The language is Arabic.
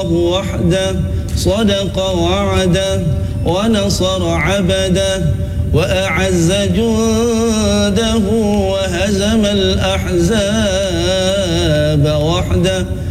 الله وحده صدق وعده ونصر عبده وأعز جنده وهزم الأحزاب وحده